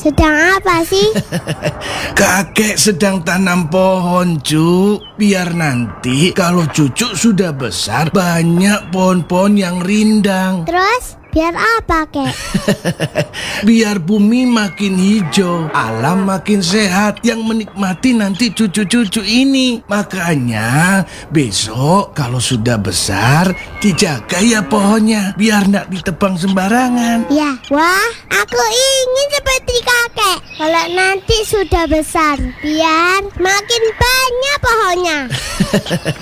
sedang apa sih? Kakek sedang tanam pohon, Cuk. Biar nanti kalau cucu sudah besar, banyak pohon-pohon yang rindang. Terus biar apa, Kek? Biar bumi makin hijau, alam makin sehat, yang menikmati nanti cucu-cucu ini. Makanya besok kalau sudah besar, dijaga ya pohonnya, biar nggak ditebang sembarangan. Ya, wah, aku ingin seperti kakek. Kalau nanti sudah besar, biar makin banyak pohonnya.